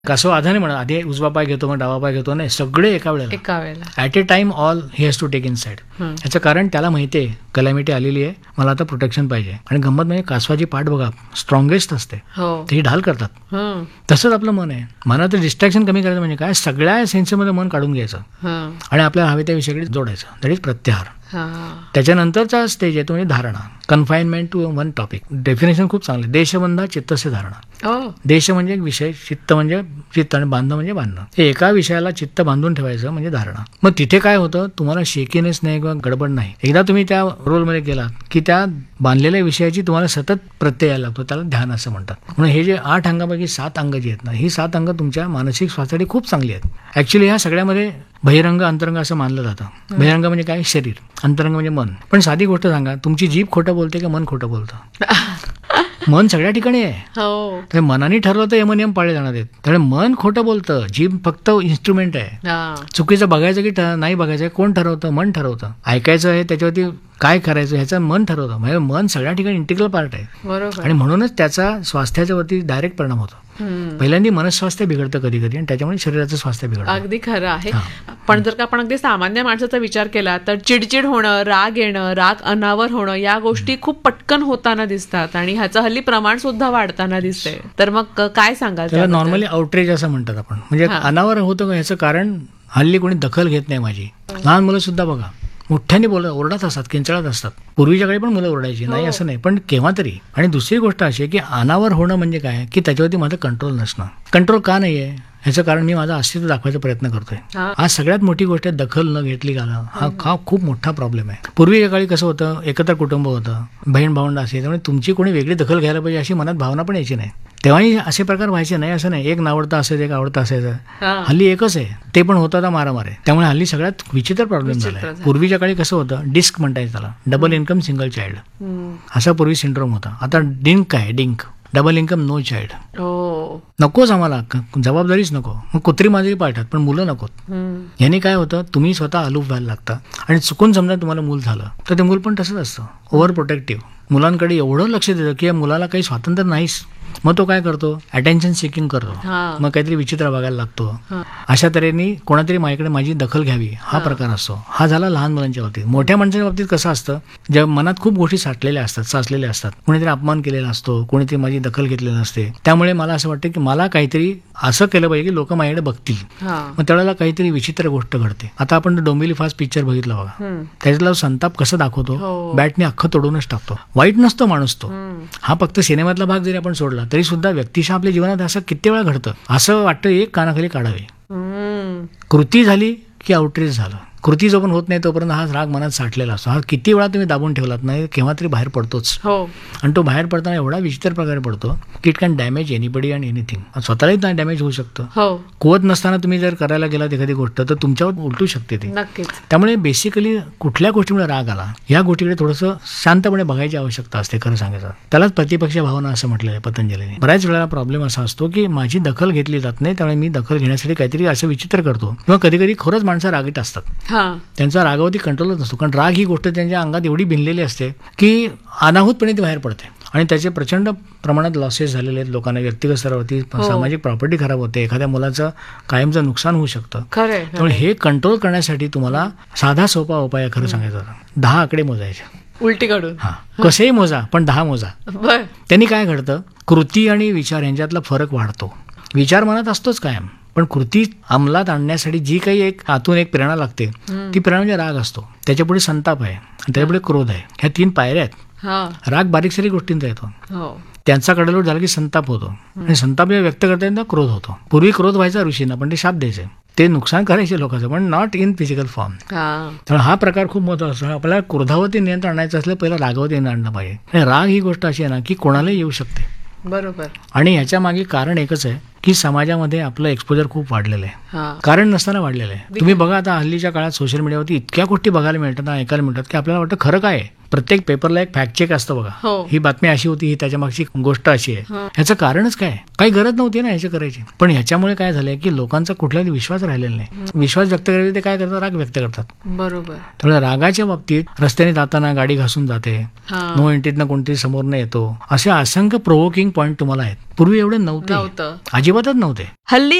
कसं आधाने म्हणा, आधी उजवा पाय घेतो मग डावा पाय घेतो, नाही, सगळे एका वेळेला at A time all he has to take in side. याचं कारण त्याला माहिती आहे कलॅमिटी आलेली आहे, मला आता प्रोटेक्शन पाहिजे. आणि गंमत म्हणजे कासवाची पाठ बघा स्ट्रॉंगेस्ट असते, ती ढाल करतात. तसंच आपलं मन आहे. मनाचं डिस्ट्रॅक्शन कमी करायचं म्हणजे काय, सगळ्या सेन्समध्ये मन काढून घ्यायचं आणि आपल्याला हवे त्या विषयाकडे जोडायचं. दॅट इज प्रत्याहार. त्याच्यानंतरचा स्टेज आहे तो म्हणजे धारणा, confinement to one topic. Definition खूप चांगले. देशबंधा चित्तस्य धारणा. देश म्हणजे एक विषय, चित्त म्हणजे चित्त आणि बांध म्हणजे बांधणं. हे एका विषयाला चित्त बांधून ठेवायचं म्हणजे धारणा. मग तिथे काय होतं, तुम्हाला शेकीनेस नाही किंवा गडबड नाही. एकदा तुम्ही त्या रोलमध्ये गेलात की त्या बांधलेल्या विषयाची तुम्हाला सतत प्रत्यय यायला लागतो, त्याला ध्यान असं म्हणतात. म्हणून हे जे 8 अंगापैकी 7 अंग जी आहेत ना, ही 7 अंग तुमच्या मानसिक स्वास्थ्यासाठी खूप चांगली आहेत. ऍक्च्युली ह्या सगळ्यामध्ये बहिरंग अंतरंग असं मानलं जातं. बहिरंग म्हणजे काय, शरीर. अंतरंग म्हणजे मन. पण साधी गोष्ट सांगा, तुमची जीभ खोटं बोलते का मन खोटं बोलतं? मन सगळ्या ठिकाणी आहे. तर मनाने ठरवलं तर यमनियम पाळले जाणार आहेत. त्यामुळे मन खोटं बोलतं, जीभ फक्त इन्स्ट्रुमेंट आहे. चुकीचं बघायचं की नाही बघायचं कोण ठरवतं? मन ठरवतं. ऐकायचं आहे त्याच्यावरती काय करायचं ह्याचं मन ठरवतं. म्हणजे मन सगळ्या ठिकाणी इंटिग्रल पार्ट आहे आणि म्हणूनच त्याचा स्वास्थ्याच्या वरती डायरेक्ट परिणाम होतो. पहिल्यांदा मनस्वास्थ्य बिघडतं कधी कधी आणि त्याच्यामुळे शरीराचं स्वास्थ्य बिघडतं. अगदी खरं आहे. पण जर का आपण अगदी सामान्य माणसाचा विचार केला तर चिडचिड होणं, राग येणं, राग अनावर होणं या गोष्टी खूप पटकन होताना दिसतात आणि ह्याचं हल्ली प्रमाण सुद्धा वाढताना दिसतंय. तर मग काय सांगाल? त्याला नॉर्मली आउटरेज असं म्हणतात आपण. म्हणजे अनावर होतं का ह्याचं कारण हल्ली कोणी दखल घेत नाही माझी. लहान मुलं सुद्धा बघा मोठ्याने ओरडत असतात, किंचाळत असतात. पूर्वीच्या काळी पण मुलं ओरडायची नाही असं नाही, पण केव्हा तरी. आणि दुसरी गोष्ट अशी आहे की अनावर होणं म्हणजे काय की त्याच्यावरती माझं कंट्रोल नसणं. कंट्रोल का नाहीये ह्याचं कारण मी माझं अस्तित्व दाखवायचा प्रयत्न करतोय. हा सगळ्यात मोठी गोष्ट आहे, दखल न घेतली घाला. हा खूप मोठा प्रॉब्लेम आहे. पूर्वीच्या काळी कसं होतं, एकत्र कुटुंब होतं, बहीण भावंड असे, त्यामुळे तुमची कोणी वेगळी दखल घ्यायला पाहिजे अशी मनात भावना पण यायची नाही. तेव्हाही असे प्रकार व्हायचे नाही असं नाही. एक नावडता असायचं, एक आवडता असायचं. हल्ली एकच आहे, ते पण होतं मारामार आहे. त्यामुळे हल्ली सगळ्यात विचित्र प्रॉब्लेम झाला. पूर्वीच्या काळी कसं होतं, डिस्क म्हणतायचं त्याला, डबल इन्कम सिंगल चाइल्ड असा पूर्वी सिंड्रोम होता. आता डिंक आहे, डिंक डबल इन्कम नो चाइल्ड. नकोच आम्हाला, जबाबदारीच नको. मग कुत्री माझी पाठवत पण मुलं नकोत. याने काय होतं, तुम्ही स्वतः अलूप व्हायला लागता आणि चुकून समजा तुम्हाला मूल झालं तर ते मूल पण तसंच असतं, ओव्हर प्रोटेक्टिव्ह. मुलांकडे एवढं लक्ष देतं की या मुलाला काही स्वातंत्र्य नाहीच. मग तो काय करतो, अटेन्शन सिकिंग करतो, मग काहीतरी विचित्र बघायला लागतो. अशा तऱ्हेने कोणातरी माझ्याकडे माझी दखल घ्यावी हा प्रकार असतो. हा झाला लहान मुलांच्या बाबतीत. मोठ्या माणसांच्या बाबतीत कसं असतं, जेव्हा मनात खूप गोष्टी साठलेल्या असतात, साचलेल्या असतात. कोणीतरी अपमान केलेला असतो, कोणीतरी माझी दखल घेतलेली नसते. त्यामुळे मला असं वाटतं की मला काहीतरी असं केलं पाहिजे की लोक माझ्याकडे बघतील. मग त्यावेळेला काहीतरी विचित्र गोष्ट घडते. आता आपण डोंबिवली फास्ट पिक्चर बघितला बघा, त्याच्यातला संताप कसं दाखवतो, बॅटने अख्खं तोडूनच टाकतो. वाईट नसतो माणूस तो. हा फक्त सिनेमातला भाग जरी आपण सोडला तरी सुद्धा व्यक्तिशः आपल्या जीवनात असं किती वेळा घडतं. असं वाटतं एक कानाखाली काढावे. कृती झाली की आउटरीच झालं. कृती जो पण होत नाही तोपर्यंत हा राग मनात साठलेला असतो. हा किती वेळा तुम्ही दाबून ठेवलात नाही केव्हा तरी बाहेर पडतोच. आणि तो बाहेर पडताना एवढा विचित्र प्रकारे पडतो की it can damage anybody and anything. स्वतःलाही डॅमेज होऊ शकतं. कुवत नसताना तुम्ही जर करायला गेलात एखादी गोष्ट तर तुमच्यावर उलटू शकते ती. त्यामुळे बेसिकली कुठल्या गोष्टीमुळे राग आला या गोष्टीकडे थोडंसं शांतपणे बघायची आवश्यकता असते. खरं सांगायचं त्यालाच प्रतिपक्ष भावना असं म्हटलेलं आहे पतंजलीने. बऱ्याच वेळेला प्रॉब्लेम असा असतो की माझी दखल घेतली जात नाही, त्यामुळे मी दखल घेण्यासाठी काहीतरी असं विचित्र करतो. किंवा कधी कधी खरंच माणसं रागीट असतात, त्यांचा रागावरती कंट्रोलच नसतो. कारण राग ही गोष्ट त्यांच्या अंगात एवढी भिनलेली असते की अनाहूतपणे ती बाहेर पडते आणि त्याचे प्रचंड प्रमाणात लॉसेस झालेले आहेत लोकांना. व्यक्तिगत स्तरावरती सामाजिक प्रॉपर्टी खराब होते, एखाद्या मुलाचं कायमचं नुकसान होऊ शकतं. त्यामुळे हे कंट्रोल करण्यासाठी तुम्हाला साधा सोपा उपाय खरं सांगायचा, 10 आकडे मोजायचे उलटी काढून. कसेही मोजा पण 10 मोजा. त्यांनी काय घडतं, कृती आणि विचार यांच्यातला फरक वाढतो. विचार मनात असतोच कायम, पण कृती अंमलात आणण्यासाठी जी काही एक आतून एक प्रेरणा लागते ती प्रेरणा म्हणजे राग असतो. त्याच्यापुढे संताप आहे आणि त्याच्यापुढे क्रोध आहे. ह्या 3 पायऱ्या आहेत. राग बारीक सारी गोष्टींचा येतो, त्यांचा कडलोट झाला की संताप होतो आणि संताप जेव्हा व्यक्त करता येईल क्रोध होतो. पूर्वी क्रोध व्हायचा ऋषींना पण ते शाप द्यायचे, ते नुकसान करायचे लोकांचं, पण नॉट इन फिजिकल फॉर्म. त्यामुळे हा प्रकार खूप महत्त्वाचा असतो. आपल्याला क्रोधावरती नियंत्रण आणायचं असलं पहिला रागावरती नियंत्रण आणलं पाहिजे. राग ही गोष्ट अशी आहे ना की कोणालाही येऊ शकते. बरोबर. आणि ह्याच्या मागे कारण एकच आहे की समाजामध्ये आपलं एक्सपोजर खूप वाढलेलं आहे, कारण नसताना वाढलेलं आहे. तुम्ही बघा आता हल्लीच्या काळात सोशल मीडियावरती इतक्या गोष्टी बघायला मिळतात, ऐकायला मिळतात की आपल्याला वाटतं खरं काय आहे. प्रत्येक पेपरला एक फॅक्ट चेक असतं बघा, ही बातमी अशी होती, ही त्याच्या मागची गोष्ट अशी आहे. ह्याचं कारणच काय, काही गरज नव्हती ना ह्याची करायची. पण ह्याच्यामुळे काय झालंय की लोकांचा कुठलाही विश्वास राहिलेला नाही. विश्वास व्यक्त करायचे ते काय करतात, राग व्यक्त करतात. बरोबर. त्यामुळे रागाच्या बाबतीत रस्त्याने जाताना गाडी घासून जाते, नो एंट्रीतनं कोणतरी समोर न येतो, असे असंख्य प्रोव्होकिंग पॉईंट तुम्हाला आहेत. पूर्वी एवढे नव्हते, नव्हतं अजिबातच नव्हते. हल्ली